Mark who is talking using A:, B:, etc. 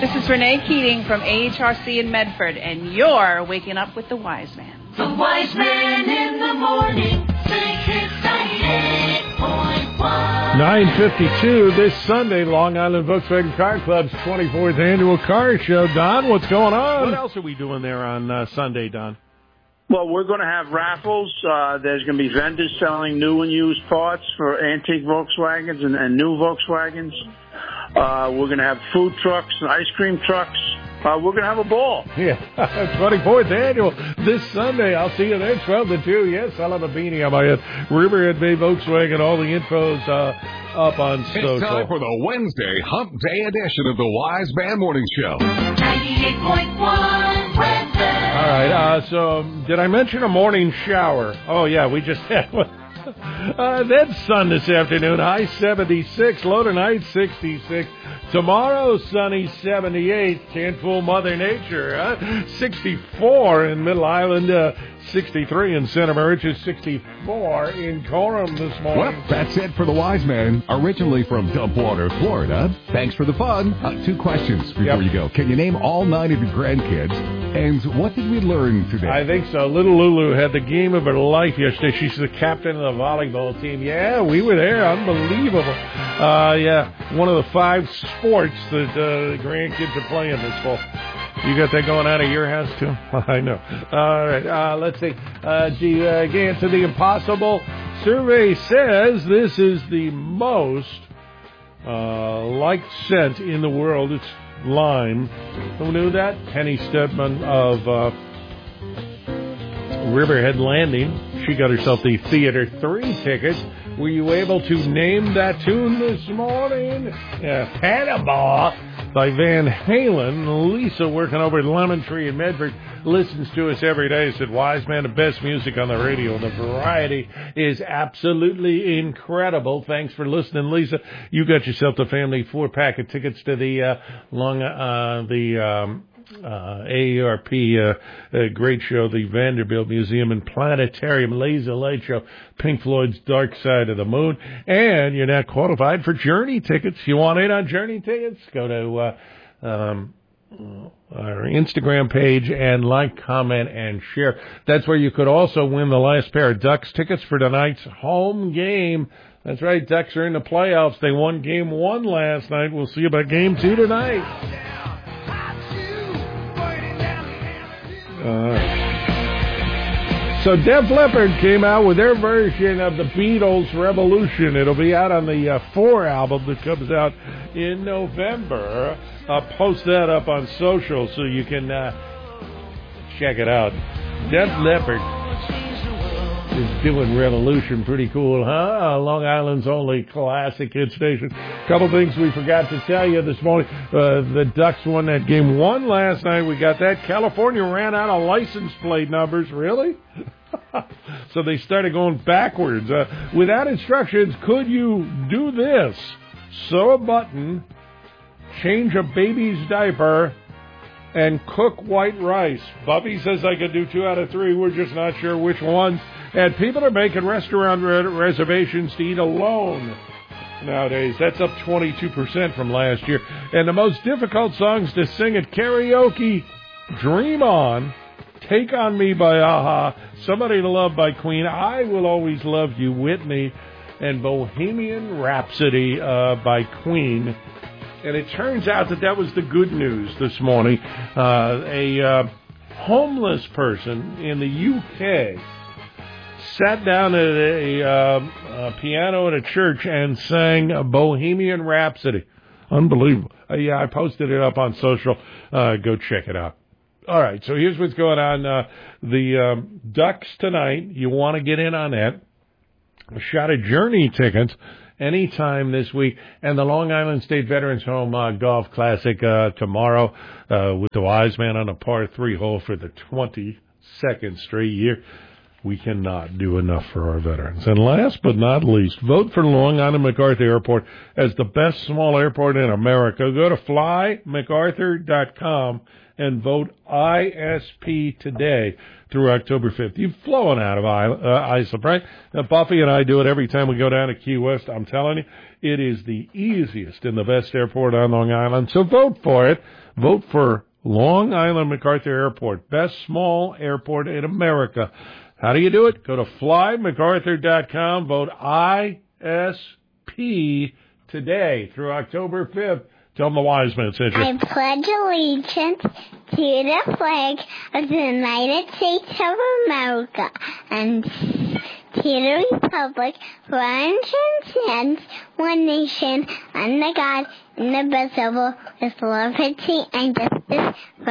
A: This is Renee Keating from AHRC in Medford, and you're waking up with the Wise Man.
B: The Wise Man in the morning. Big Hits 98.1.
C: 9:52 this Sunday, Long Island Volkswagen Car Club's 24th annual car show. Don, what's going on? What else are we doing there on Sunday, Don?
D: Well, we're going to have raffles. There's going to be vendors selling new and used parts for antique Volkswagens and new Volkswagens. We're going to have food trucks and ice cream trucks. We're going to have a ball.
C: Yeah, 24th annual this Sunday. I'll see you there, 12 to 2. Yes, I'll have a beanie on my head. Riverhead Bay Volkswagen. All the info's up on social.
E: It's time for the Wednesday Hump Day edition of the Wise Man Morning Show.
B: 98.1 Wednesday.
C: All right, so did I mention a morning shower? Oh, yeah, we just had one. Then sun this afternoon, high 76, low tonight 66. Tomorrow, sunny 78. Can't fool Mother Nature. 64 in Middle Island, 63 in Santa Maria, 64 in Coram this morning.
E: Well, that's it for the Wise Man, originally from Dumpwater, Florida. Thanks for the fun. 2 questions before you go. Can you name all 9 of your grandkids? And what did we learn today?
C: I think so. Little Lulu had the game of her life yesterday. She's the captain of the volleyball team. Yeah, we were there. Unbelievable. Yeah, one of the 5 sports that the grandkids are playing this fall. You got that going on at your house, too? I know. All right, let's see. Get to the impossible. Survey says this is the most liked scent in the world. It's lime. Who knew that? Penny Stedman of Riverhead Landing. She got herself the Theater 3 tickets. Were you able to name that tune this morning? Yeah, Panama by Van Halen. Lisa, working over at Lemon Tree in Medford, listens to us every day. Said, Wise Man, the best music on the radio. The variety is absolutely incredible. Thanks for listening, Lisa. You got yourself the family 4-pack of tickets to the AARP, great show, the Vanderbilt Museum and Planetarium Laser Light Show, Pink Floyd's Dark Side of the Moon, and you're now qualified for Journey tickets. You want in on Journey tickets? Go to our Instagram page and like, comment, and share. That's where you could also win the last pair of Ducks tickets for tonight's home game. That's right, Ducks are in the playoffs. They won Game 1 last night. We'll see about Game 2 tonight. So Def Leppard came out with their version of the Beatles' Revolution. It'll be out on the 4 album that comes out in November. I'll post that up on social so you can check it out. Def Leppard is doing Revolution. Pretty cool, huh? Long Island's only classic hit station. Couple things we forgot to tell you this morning. The Ducks won that Game 1 last night. We got that. California ran out of license plate numbers. Really? So they started going backwards. Without instructions, could you do this? Sew a button, change a baby's diaper, and cook white rice. Bubby says I could do 2 out of 3. We're just not sure which ones. And people are making restaurant reservations to eat alone nowadays. That's up 22% from last year. And the most difficult songs to sing at karaoke, Dream On, Take On Me by A-ha, Somebody to Love by Queen, I Will Always Love You, Whitney, and Bohemian Rhapsody by Queen. And it turns out that was the good news this morning. A homeless person in the UK sat down at a piano at a church and sang Bohemian Rhapsody. Unbelievable. Yeah, I posted it up on social. Go check it out. All right, so here's what's going on. The Ducks tonight, you want to get in on that. A shot at Journey tickets anytime this week. And the Long Island State Veterans Home Golf Classic tomorrow with the Wise Man on a par 3 hole for the 22nd straight year. We cannot do enough for our veterans. And last but not least, vote for Long Island MacArthur Airport as the best small airport in America. Go to flymacarthur.com and vote ISP today through October 5th. You've flown out of Islip, right? Now, Buffy and I do it every time we go down to Key West. I'm telling you, it is the easiest and the best airport on Long Island. So vote for it. Vote for Long Island MacArthur Airport, best small airport in America. How do you do it? Go to flymacarthur.com, vote ISP today through October 5th. Tell them the wise man sent you.
F: I pledge allegiance to the flag of the United States of America and to the republic for stands one nation under God, indivisible, with liberty and justice for